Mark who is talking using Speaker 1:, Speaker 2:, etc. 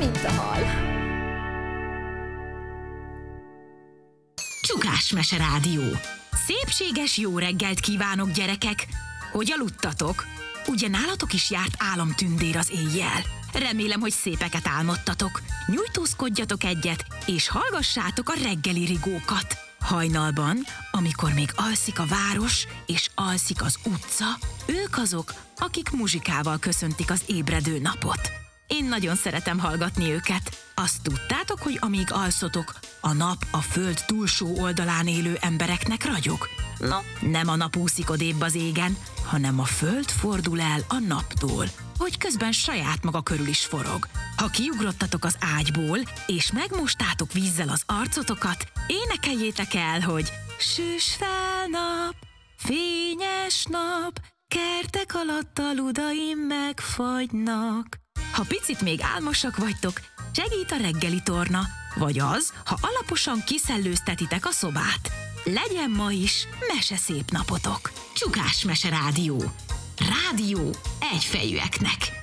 Speaker 1: mint a hal.
Speaker 2: Csukásmese Rádió. Szépséges jó reggelt kívánok, gyerekek! Hogy aludtatok? Ugye nálatok is járt álomtündér az éjjel? Remélem, hogy szépeket álmodtatok. Nyújtózkodjatok egyet, és hallgassátok a reggeli rigókat. Hajnalban, amikor még alszik a város, és alszik az utca, ők azok, akik muzsikával köszöntik az ébredő napot. Én nagyon szeretem hallgatni őket. Azt tudtátok, hogy amíg alszotok, a nap a föld túlsó oldalán élő embereknek ragyog? No, nem a nap úszik odébb az égen, hanem a föld fordul el a naptól, hogy közben saját maga körül is forog. Ha kiugrottatok az ágyból, és megmostátok vízzel az arcotokat, énekeljétek el, hogy süss fel nap, fényes nap, kertek alatt a ludaim megfagynak. Ha picit még álmosak vagytok, segít a reggeli torna, vagy az, ha alaposan kiszellőztetitek a szobát. Legyen ma is meseszép napotok! Csukásmese Rádió. Rádió egyfejűeknek.